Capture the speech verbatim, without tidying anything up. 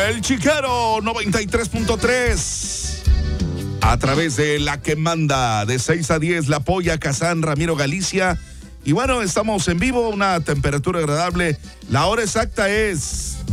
El Chiquero noventa y tres punto tres. A través de La Que Manda, de seis a diez, La Polla, Kazán, Ramiro, Galicia. Y bueno, estamos en vivo, una temperatura agradable. La hora exacta es